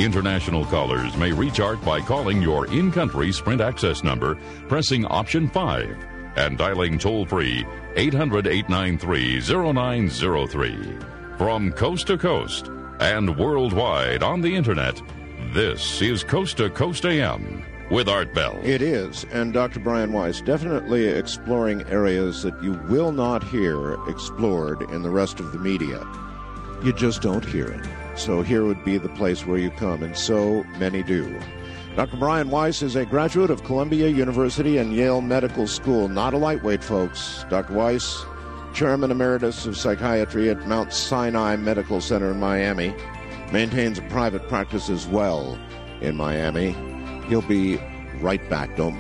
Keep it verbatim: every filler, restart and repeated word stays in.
International callers may reach Art by calling your in-country Sprint access number, pressing option five, and dialing toll-free eight hundred, eight nine three, zero nine zero three. From coast to coast and worldwide on the Internet, this is Coast to Coast A M with Art Bell. It is, and Doctor Brian Weiss definitely exploring areas that you will not hear explored in the rest of the media. You just don't hear it. So here would be the place where you come, and so many do. Doctor Brian Weiss is a graduate of Columbia University and Yale Medical School. Not a lightweight, folks. Doctor Weiss, Chairman Emeritus of Psychiatry at Mount Sinai Medical Center in Miami, maintains a private practice as well in Miami. He'll be right back. Don't